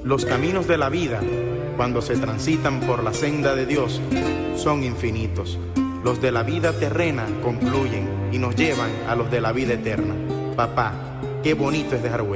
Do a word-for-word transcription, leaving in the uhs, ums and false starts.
Los caminos de la vida, cuando se transitan por la senda de Dios, son infinitos. Los de la vida terrena concluyen y nos llevan a los de la vida eterna. Papá, qué bonito es dejar huella.